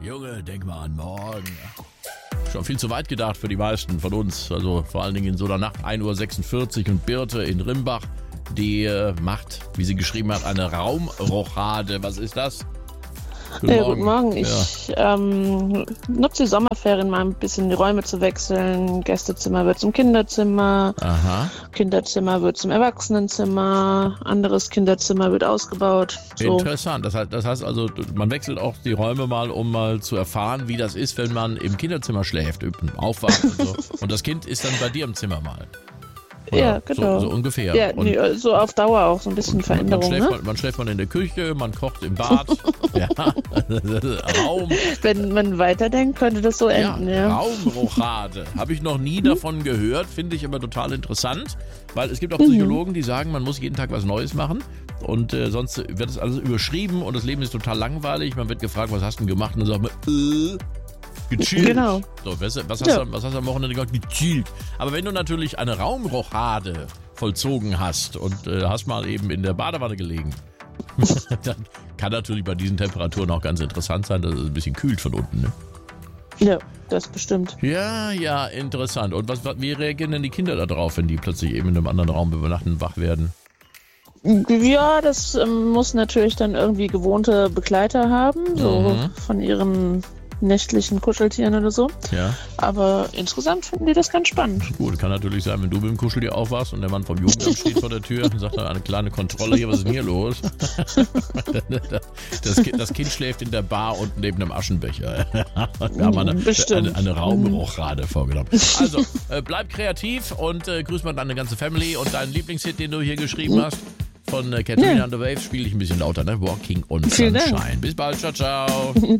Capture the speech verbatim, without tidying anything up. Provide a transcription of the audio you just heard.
Junge, denk mal an morgen. Schon viel zu weit gedacht für die meisten von uns. Also vor allen Dingen in so einer Nacht, ein Uhr sechsundvierzig und Birte in Rimbach, die äh, macht, wie sie geschrieben hat, eine Raumrochade. Was ist das? Guten ja, Morgen. Guten Morgen. Ich ja. ähm, nutze die Sommerferien mal ein bisschen die Räume zu wechseln. Gästezimmer wird zum Kinderzimmer. Aha. Kinderzimmer wird zum Erwachsenenzimmer. Anderes Kinderzimmer wird ausgebaut. So. Interessant. Das heißt, das heißt also, man wechselt auch die Räume mal, um mal zu erfahren, wie das ist, wenn man im Kinderzimmer schläft, aufwacht und so. Und das Kind ist dann bei dir im Zimmer mal. Oder ja, genau. So, so ungefähr. Ja, und nee, so auf Dauer auch so ein bisschen Veränderung. Man schläft, ne? man, man schläft man in der Küche, man kocht im Bad. ja, Raum. Wenn man weiterdenkt, könnte das so enden. Ja, ja. Raumrochade. Habe ich noch nie davon gehört, finde ich aber total interessant, weil es gibt auch Psychologen, die sagen, man muss jeden Tag was Neues machen und äh, sonst wird es alles überschrieben und das Leben ist total langweilig. Man wird gefragt, was hast du denn gemacht? Und dann sagt man, äh, gechillt. Genau. So, was, was, hast ja. du, was hast du am Wochenende gemacht? Gechillt. Aber wenn du natürlich eine Raumrochade vollzogen hast und äh, hast mal eben in der Badewanne gelegen, dann kann natürlich bei diesen Temperaturen auch ganz interessant sein, dass es ein bisschen kühlt von unten. Ne? Ja, das bestimmt. Ja, ja, interessant. Und was, wie reagieren denn die Kinder da drauf, wenn die plötzlich eben in einem anderen Raum übernachten, wach werden? Ja, das ähm, muss natürlich dann irgendwie gewohnte Begleiter haben, so mhm. von ihren nächtlichen Kuscheltieren oder so. Ja. Aber insgesamt finden die das ganz spannend. Gut, kann natürlich sein, wenn du mit dem Kuscheltier aufwachst und der Mann vom Jugendamt steht vor der Tür und sagt dann eine kleine Kontrolle hier, was ist denn hier los? das, kind, das Kind schläft in der Bar unten neben einem Aschenbecher. Wir haben eine, eine, eine Raumrochade vorgenommen. Also, äh, bleib kreativ und äh, grüß mal deine ganze Family und deinen Lieblingshit, den du hier geschrieben hast. Von äh, Katrina ja. and the Waves spiele ich ein bisschen lauter, ne? Walking on Sunshine. Bis bald, ciao, ciao.